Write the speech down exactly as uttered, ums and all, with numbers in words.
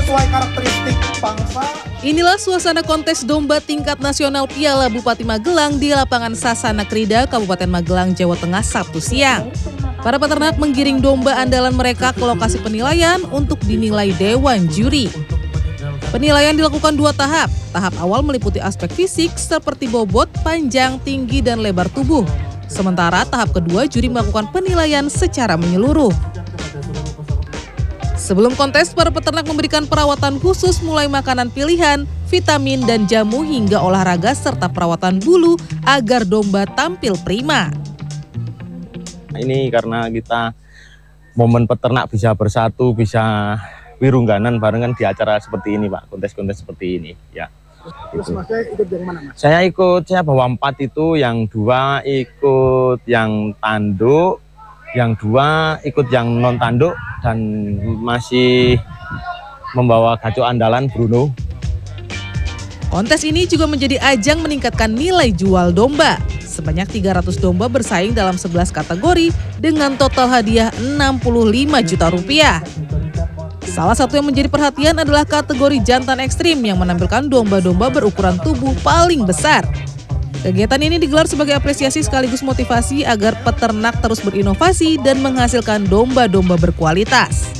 sesuai karakteristik bangsa. Inilah suasana kontes domba tingkat nasional Piala Bupati Magelang di lapangan Sasana Krida, Kabupaten Magelang, Jawa Tengah, Sabtu siang. Para peternak menggiring domba andalan mereka ke lokasi penilaian untuk dinilai dewan juri. Penilaian dilakukan dua tahap. Tahap awal meliputi aspek fisik seperti bobot, panjang, tinggi, dan lebar tubuh. Sementara tahap kedua, juri melakukan penilaian secara menyeluruh. Sebelum kontes, para peternak memberikan perawatan khusus mulai makanan pilihan, vitamin dan jamu hingga olahraga serta perawatan bulu agar domba tampil prima. Ini karena kita momen peternak bisa bersatu, bisa wirungganan barengan di acara seperti ini, Pak. Kontes-kontes seperti ini, ya. Terus Mas ikut yang mana, Mas? Saya ikut, saya bawa empat itu, yang dua ikut yang tanduk, yang dua ikut yang non tanduk, dan masih membawa gacok andalan Bruno. Kontes ini juga menjadi ajang meningkatkan nilai jual domba. Sebanyak tiga ratus domba bersaing dalam sebelas kategori dengan total hadiah enam puluh lima juta rupiah. Salah satu yang menjadi perhatian adalah kategori jantan ekstrim yang menampilkan domba-domba berukuran tubuh paling besar. Kegiatan ini digelar sebagai apresiasi sekaligus motivasi agar peternak terus berinovasi dan menghasilkan domba-domba berkualitas.